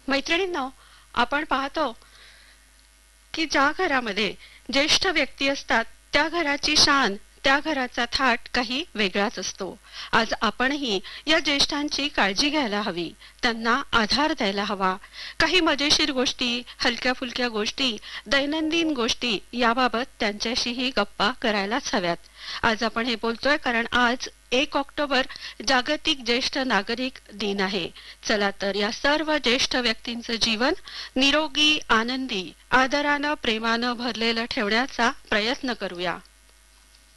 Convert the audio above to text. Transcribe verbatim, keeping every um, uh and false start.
मैत्रिणींनो, आपण पाहतो की ज्या घरामध्ये ज्येष्ठ व्यक्ती असतात त्या घराची शान, त्या घराचा थाट काही वेगळाच असतो. आज आपणही या ज्येष्ठांची काळजी घ्यायला हवी, त्यांना आधार द्यायला हवा. काही मजेशीर गोष्टी, हलक्या फुलक्या गोष्टी, दैनंदिन गोष्टी याबाबत त्यांच्याशीही गप्पा करायलाच हव्यात. आज आपण हे बोलतोय कारण आज एक ऑक्टोबर जागतिक ज्येष्ठ नागरिक दिन आहे. चला तर या सर्व ज्येष्ठ व्यक्तींचं जीवन निरोगी, आनंदी, आदरानं, प्रेमानं भरलेलं ठेवण्याचा प्रयत्न करूया.